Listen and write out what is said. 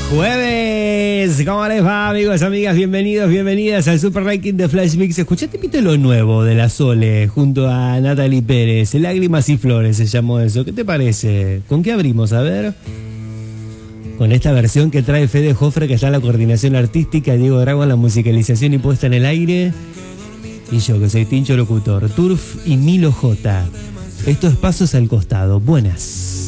Jueves, ¿cómo les va, amigos, amigas? Bienvenidos, bienvenidas al Super Ranking de Flash Mix. Escuchaste lo nuevo de la Sole junto a Natalie Pérez, Lágrimas y Flores se llamó eso. ¿Qué te parece? ¿Con qué abrimos? A ver. Con esta versión que trae Fede Jofre, que está en la coordinación artística, Diego Drago en la musicalización y puesta en el aire, y yo, que soy Tincho Locutor, Turf y Milo J. Esto es Pasos al Costado. Buenas.